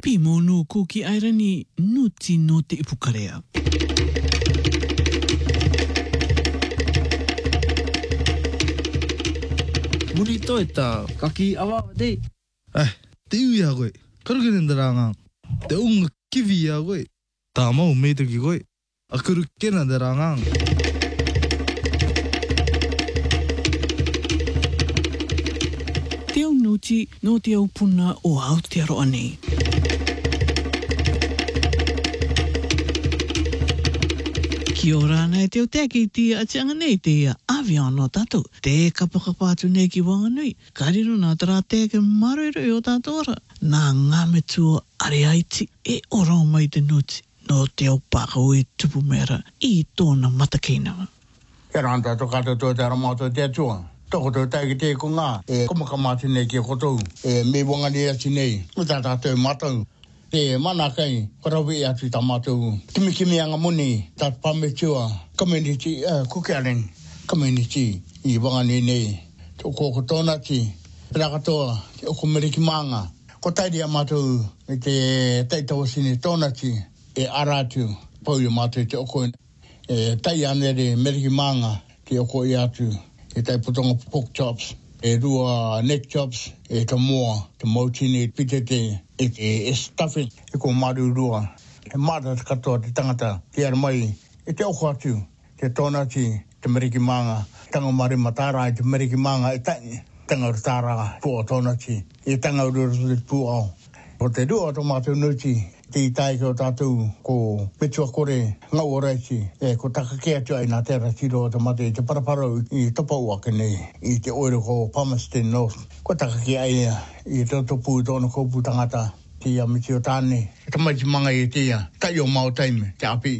Pimonu kuki airani nuti no te ipukarea. Murito eta kaki awa de. Te uia koe. Karukenendara ngang. Te unga kiwi ya koe. Tā mau meito ki koe. Akuru kena dara ngang. Te au nuti no te au puna o Aotearoa nei. Kia ora nei te o teki tia atianga nei te avion no tātou. Te kapakapa atu nei ki Wanganui. Kariro nā tara teke maroiro i o tātou ora. Nā ngame tua are aiti e ora o mai te nuti. No te au pākau e tupu mera i tōna matakeinawa. Kia ranta to kato to te aramato te atua. Toko to taiki te ko ngā. E komakamati nei ki kotou. E me Wangani ati nei. Uta tātou matau. Te mana kai, korawi atu ta mātou. Kimi anga muni, ta pametua, community, kukearen, community, I Wangani nei. Toko tōna ti, perakatoa, te oko meriki manga. Ko tairi a mātou, e te teitau sini tōna ti, e aratu, pau i mātou te oko. E tai anere meriki manga, te oko I atu, e tai putonga pork chops. E rua neck chops, e ka moa, te mautini, pitete, e stuffing, e ko maru rua. E mara te katoa te tangata, te ara mai, e te oko atu, te tōna ti, te meriki manga, tanga mare matara, te meriki manga, e tanga rutara, pua tōna ti, e tanga rura pua au. O te rua to mātou nuti, te I tai ko tātou ko petua kore ngau oreiti e ko takakea tua I nā tera tiro o te mate te paraparau I topau ake nei I te oiro ko Palmerston North. Ko takakea ia I te topu tōna kōpu tangata te amiti o tāne. E tamaiti manga I te ia, tai o mau taime, te api.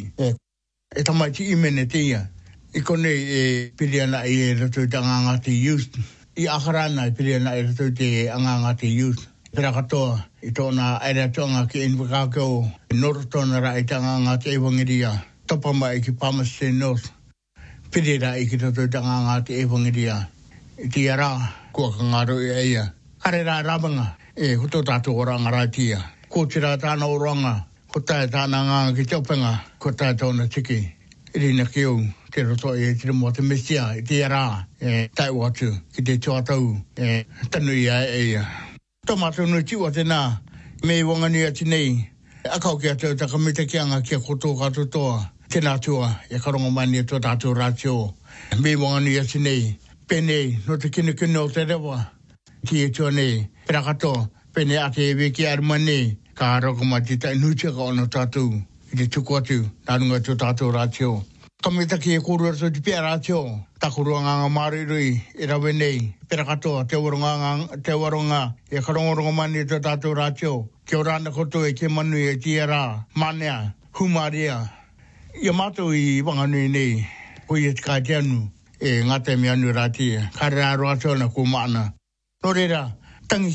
E tamaiti imene te ia. I kone e piriana I e rato te angangati youth. I akarana I piriana I rato te angangati youth. Pera katoa I tōna aere atonga ki Invercargill, noro tōna ra I tanga ngā te ewangiria, topa mai ki Palmerston North, pirira I ki tato tanga ngā te ewangiria, I te ara, kua ka ngaro I eia. Kare rā rabanga, e huto tātou oranga rā tia. Ko tira tāna oranga, ko tae tāna ngā ki taupenga, ko tae tōna tiki. Irina kiu, te roto I te rimo te mesia, I te ara, tae watu, ki te tuatau, tanu I eia. Tomato no tiwa te nā, me Wangani ati nei, akau kia tau takamita kianga kia koto katotoa, tēnā tua, e karonga mani e tō tātou rātio. Me Wangani ati nei, pene no te kinu o te rewa, ti e tua nei, pera katoa, pene ate e weki aruma nei, ka roko mai te tai nutia ka ono tātou, I te tuku atu, nārunga tō tātou rātio. Kamita ki e kōrua tō te pia rātio, takurua nganga marirui, e rawe nei, pera katoa, te waronga, e karongoronga mani tō tātou rātio, ki o rāna koto e ke manu e tia rā, manea, humaria. Ia mātou I Wanganui nei, hui e te kai te anu, e ngata me anu rātia, kare rā rātio na ko maana. Nō reira, tangi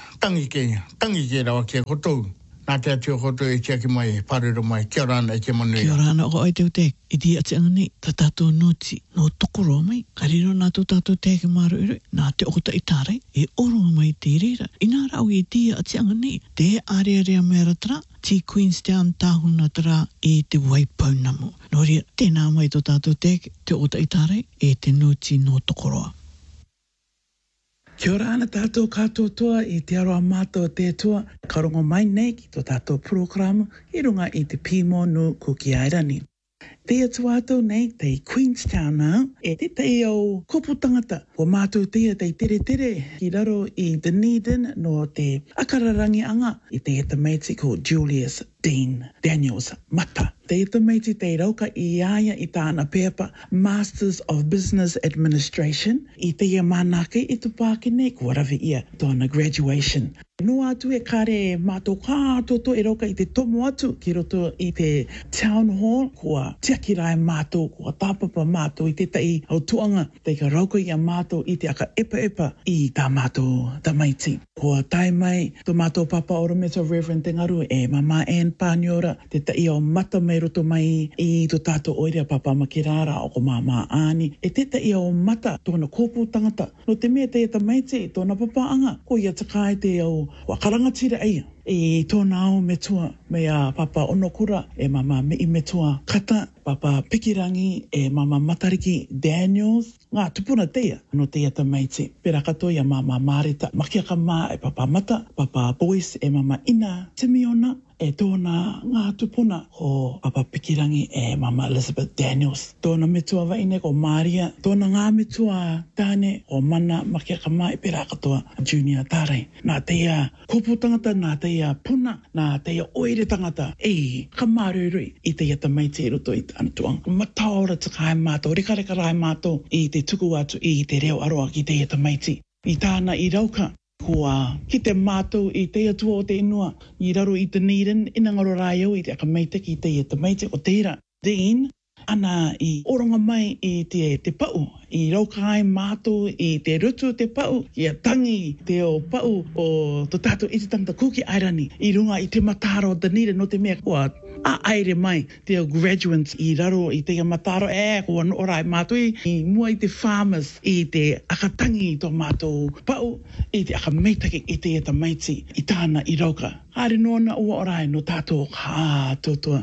ke rawa kia kotou. Nā te atio koto e tia ki mai, parero mai, kia rāna e ke manui. Kia ora o ai te o te, I di ati anga nei, ta tātou nuti, no tokoro mai, kariro nā tō tātou teke maru ere, nā te okota I tārai, e oronga mai te reira. I nā rau I di ati anga nei, te area mera tara, ti Queenstown tāhuna tara e te Waipaunamo. Nō ria, tēnā mai tō tātou teke, te okota I tārai, e te nuti no tokoroa. Kia ora ana tātou katoa toa I te aroa mātou te toa, karongo mai nei ki tō tātou programu, I runga I te Pimonu Kuki Airani. Te atu atou nei, te Queenstown nā, e te te au kopu tangata, o mātou te tere, ki raro I Dunedin no te akararangi anga, I te maiti ko Julius Dean Daniels Mata. Te maiti te rauka I aia I tāna pepa Masters of Business Administration, I te manake I tupake nei, ko rawi ia tōna graduation. No atu e kare mātou kātoto e rauka I te tomo atu ki roto I te town hall, kua tiakirai mātou, kua tāpapa mātou I te tai au tuanga, te ka rauka I a mātou I te aka epa I tā mātou tamaiti. Kua tai mai, tō mātou papa Orometa Reverend Tengaru e Mama Anne Pāniora, te tai au mata mai roto mai I tō tātou oirea papa Makirara o ko Mama Ani, e te tai au mata tōna kōpū tangata. No te mea te tamaiti, tōna papaanga, ko ia takai te au wa karangatira ai. e tōna au me tua me a papa Onokura e mama me I me tua kata papa Pikirangi e mama Matariki Daniels ngā tupuna teia no teia tamaiti pera katoa ia mama Marita Makiaka mā e papa Mata papa Boyce e mama Ina Timiona e tōna ngā tupuna o papa Pikirangi e mama Elizabeth Daniels. Tōna metua waine ko Maria, tōna ngā metua tāne o mana Makiaka mā e pera katoa Junior Tarei. Nā teia kopu tangata, nā teia puna, nā teia oire tangata e kamarurui I teia tamaiti I roto I tāna tuanga. Mataora takai mātou, reka rai mātou I te tuku atu I te reo aroa ki teia tamaiti. I tāna I rauka. Kua ki te mātou I te atua o te inua, I raro I Dunedin, ina ngaro rai au I te akameite ki te tamaite o teira. Then, ana I oronga mai I te pau, I raukai mātou I te rutu te pau, I a tangi te o pau o to tātou I te tangata kuki airani, I runga I te mataro o Dunedin no te mea kua a aere mai te o graduates I raro I te mataro kua no orai mātou I mua I te farmers I te akatangi I tō mātou pau I te akameitaki I te tamaiti I tāna I rauka. Haere nōna ua orai no tātou totoa.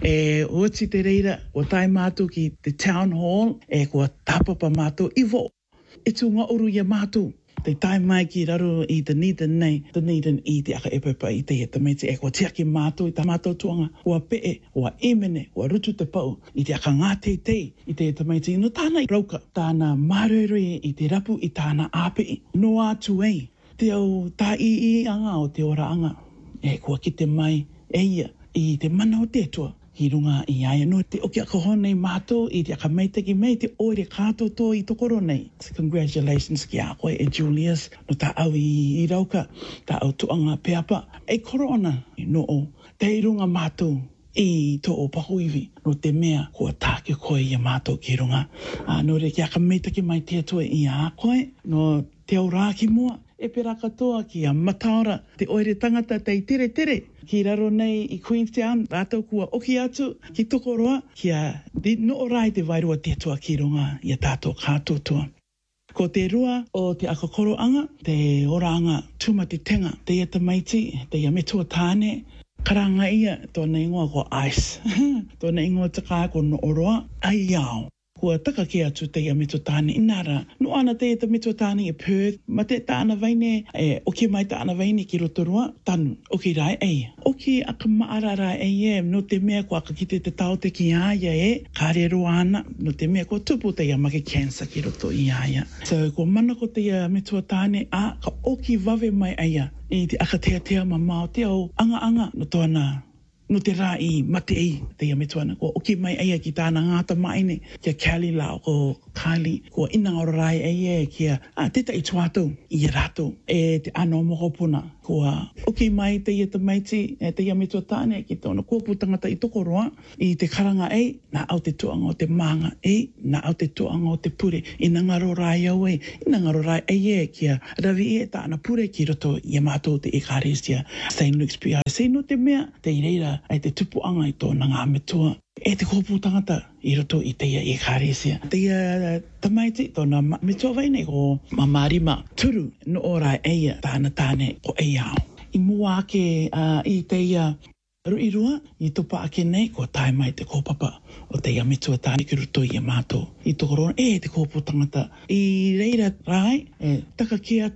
Oti te reira o tai mātou ki te town hall kua tāpapa mātou iwo. E tūnga uru ia mātou. Te tai mai ki raro I Dunedin nei, Dunedin I te aka epepa I te tamaiti kua tiaki mātou I tā mātou tuanga. Ua pee, ua emene, ua rutu te pau I te aka ngā teitei I te tamaiti. No tāna I rauka, tāna mareroi I te rapu I tāna āpei. No atu ei, te au tā I anga o te ora anga. Kua ki te mai ia I te mana o te tua I runga I aia no te oki aka honei mātou I te aka meiteki mei te oire kātou tō I tokoro nei. Congratulations ki a koe e Julius no tā au I rauka, tā au tuanga peapa. Koro ona no o te runga mātou I tō o pahuiwi no te mea kua tāke koe I a mātou ki runga. No re ki aka meiteki mai te atua I a koe no te au rā ki mua. E pera katoa ki a mataora te oire tangata tei tere ki raro nei I Queenstown rātou kua oki atu ki tokoroa ki a no orai te wairua te atua ki runga I a tātou kātotua. Ko te rua o te akakoroanga, te oraanga tūmati tenga, te ia tamaiti, te ia metua tāne, karanga ia tōna ingoa ko ice. Tōna ingoa takai ko no oroa, ai au. Kua taka ki atu te ia metua tāne inara. No ana te ia metua tāne I Perth, ma te tāna vaine, oki mai tāna vaine ki Rotorua, tanu, oki rai Oki aka maara rai no te mea kua kakite te tau te ki aia kare roa ana, no te mea kua tupu te ia make cancer ki roto I aia. So kua mana ko te ia metua tāne, ka oki wawe mai aia, I te aka tea mamao te au anga no tōna. No te rā I mate ei te ia metuana. Ko oki mai eia ki tāna ngāta maine kia Kelly lao ko Kylie. Ko ina ora rai eia kia teta I tuatou I rātou. Te ano mohopuna. Ko oki mai te ia tamaiti te ia metua tāne ki tōna kōpū tangata I tokoroa. I te karanga nā au te tuanga o te manga nā au te tuanga o te pure. Ina ngaro rai au ina ngaro rai eia kia rawi tāna pure ki roto I mātou te Ekaresia. St. Luke's PIC no te mea te ireira ai te tupuanga I tōna ngā metua. Te kōpū tangata I roto I te ia Ekaresia. Te ia tamaiti tōna metua waine ko mamarima turu no orai eia tāna tāne ko eia. I mua ake I te ia ruirua I tupa ake nei ko tai mai te kōpapa o te ia metua tāne ki roto I mātou. I tokorona te kōpū tangata. I reira rai taka ki atu